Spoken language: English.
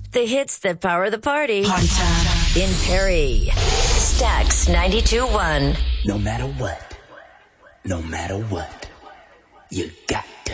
The hits that power the party. In Perry. Stax 92.1. No matter what, you got